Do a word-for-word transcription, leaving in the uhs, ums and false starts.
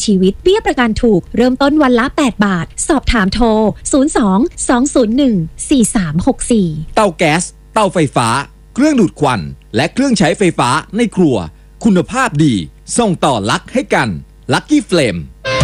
ชีวิตเบี้ยประกันถูกเริ่มต้นวันละแปดบาทสอบถามโทรศูนย์ สอง สอง ศูนย์ หนึ่ง สี่ สาม หก สี่เตาแก๊สเตาไฟฟ้าเครื่องดูดควันและเครื่องใช้ไฟฟ้าในครัวคุณภาพดีส่งต่อลักให้กัน Lucky Flame